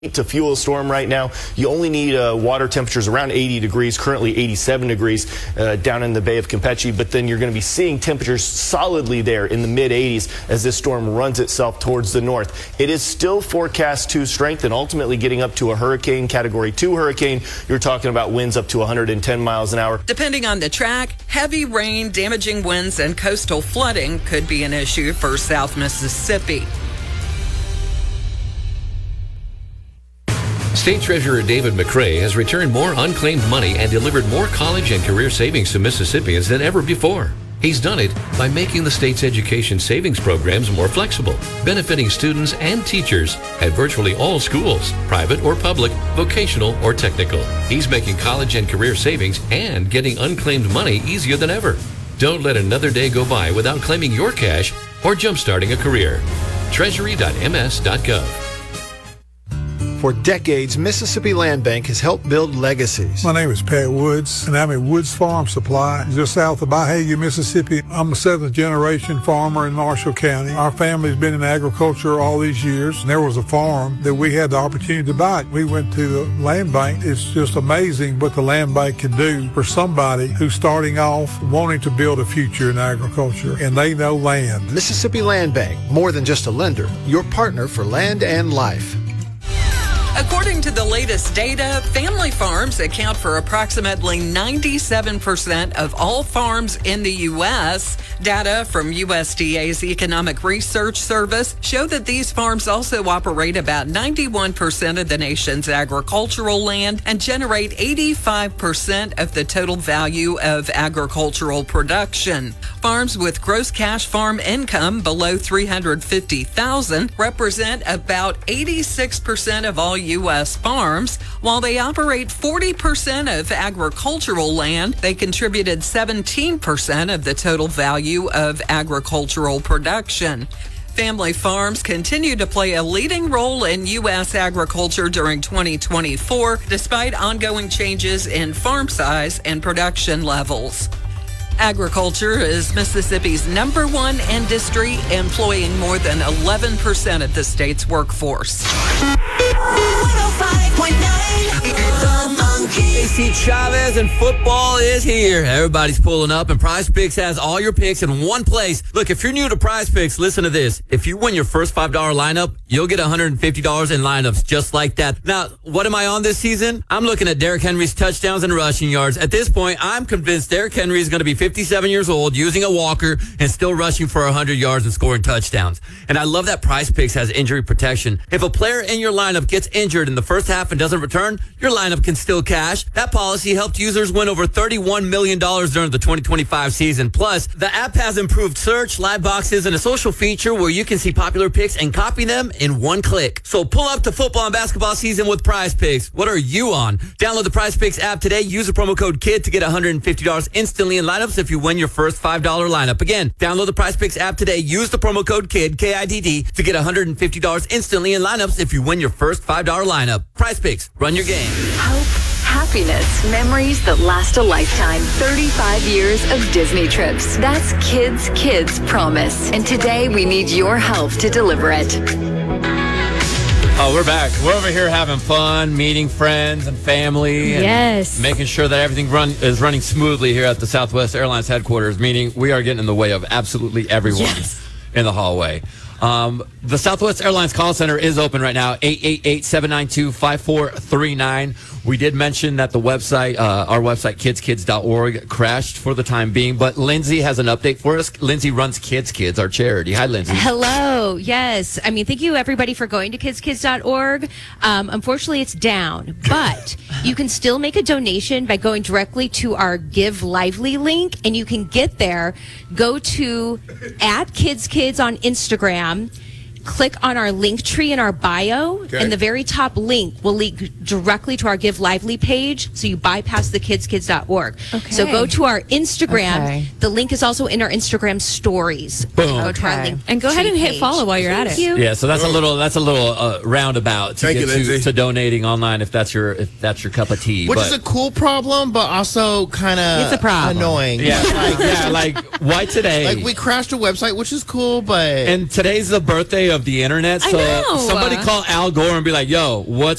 to fuel a storm right now. You only need water temperatures around 80 degrees, currently 87 degrees down in the Bay of Campeche, but then you're going to be seeing temperatures solidly there in the mid-80s as this storm runs itself towards the north. It is still forecast to strengthen, ultimately getting up to a hurricane, Category 2 hurricane. You're talking about winds up to 110 miles an hour. Depending on the track, heavy rain, damaging winds, and coastal flooding could be an issue for South Mississippi. State Treasurer David McRae has returned more unclaimed money and delivered more college and career savings to Mississippians than ever before. He's done it by making the state's education savings programs more flexible, benefiting students and teachers at virtually all schools, private or public, vocational or technical. He's making college and career savings and getting unclaimed money easier than ever. Don't let another day go by without claiming your cash or jumpstarting a career. Treasury.ms.gov. For decades, Mississippi Land Bank has helped build legacies. My name is Pat Woods, and I'm at Woods Farm Supply, just south of Byhalia, Mississippi. I'm a seventh-generation farmer in Marshall County. Our family's been in agriculture all these years, and there was a farm that we had the opportunity to buy. We went to the land bank. It's just amazing what the land bank can do for somebody who's starting off wanting to build a future in agriculture, and they know land. Mississippi Land Bank, more than just a lender, your partner for land and life. According to the latest data, family farms account for approximately 97% of all farms in the U.S. Data from USDA's Economic Research Service show that these farms also operate about 91% of the nation's agricultural land and generate 85% of the total value of agricultural production. Farms with gross cash farm income below $350,000 represent about 86% of all U.S. farms. While they operate 40% of agricultural land, they contributed 17% of the total value of agricultural production. Family farms continue to play a leading role in U.S. agriculture during 2024, despite ongoing changes in farm size and production levels. Agriculture is Mississippi's number one industry, employing more than 11% of the state's workforce. 105.9 The Monkey. AC Chavez and football is here. Everybody's pulling up, and Prize Picks has all your picks in one place. Look, if you're new to Prize Picks, listen to this. If you win your first $5 lineup, you'll get $150 in lineups just like that. Now, what am I on this season? I'm looking at Derrick Henry's touchdowns and rushing yards. At this point, I'm convinced Derrick Henry is going to be 57 years old, using a walker, and still rushing for 100 yards and scoring touchdowns. And I love that Prize Picks has injury protection. If a player in your lineup gets injured in the first half and doesn't return, your lineup can still cash. That policy helped users win over $31 million during the 2025 season. Plus, the app has improved search, live boxes, and a social feature where you can see popular picks and copy them in one click. So pull up to football and basketball season with Prize Picks. What are you on? Download the Prize Picks app today. Use the promo code KID to get $150 instantly in lineups if you win your first $5 lineup. Again, download the Prize Picks app today. Use the promo code KID, K-I-D-D, to get $150 instantly in lineups if you win your first $5 lineup. Prize Picks, run your game. Hope, happiness, memories that last a lifetime. 35 years of Disney trips. That's Kids Promise. And today we need your help to deliver it. Oh, we're back. We're over here having fun, meeting friends and family. And yes. Making sure that everything is running smoothly here at the Southwest Airlines headquarters, meaning we are getting in the way of absolutely everyone in the hallway. The Southwest Airlines call center is open right now, 888-792-5439. We did mention that the website, our website, kidskids.org, crashed for the time being, but Lindsay has an update for us. Lindsay runs Kids, our charity. Hi, Lindsay. Hello. Yes. I mean, thank you, everybody, for going to kidskids.org. Unfortunately, it's down, but you can still make a donation by going directly to our Give Lively link, and you can get there. Go to @KidsKids on Instagram. Click on our link tree in our bio, and the very top link will link directly to our Give Lively page, so you bypass the kidskids.org. Okay. So go to our Instagram. Okay. The link is also in our Instagram stories. Boom. Go to our link. And go ahead and hit follow while you're at it. Yeah, so that's a little roundabout to get to donating online if that's your cup of tea. Which is a cool problem, but also kind of annoying. Yeah, like why today? Like we crashed a website, which is cool, but and today's the birthday of the internet. I So know. somebody call Al Gore and be like, "Yo, what's